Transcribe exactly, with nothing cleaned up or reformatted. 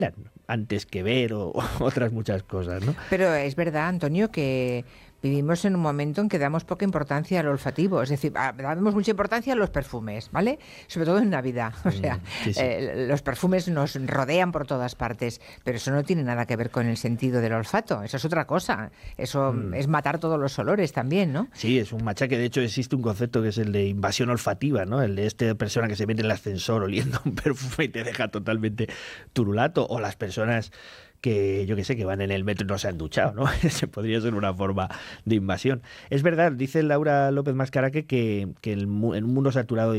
antes que ver o, o otras muchas cosas, ¿no? Pero es verdad, Antonio, que vivimos en un momento en que damos poca importancia al olfativo, es decir, damos mucha importancia a los perfumes, ¿vale? Sobre todo en Navidad, o sea, Mm, sí, sí. eh, los perfumes nos rodean por todas partes, pero eso no tiene nada que ver con el sentido del olfato, eso es otra cosa, eso Mm. es matar todos los olores también, ¿no? Sí, es un machaque. De hecho, existe un concepto que es el de invasión olfativa, ¿no? El de esta persona que se mete en el ascensor oliendo un perfume y te deja totalmente turulato, o las personas que, yo qué sé, que van en el metro y no se han duchado, ¿no? Ese podría ser una forma de invasión. Es verdad, dice Laura López Mascaraque que, que el, en un mundo saturado de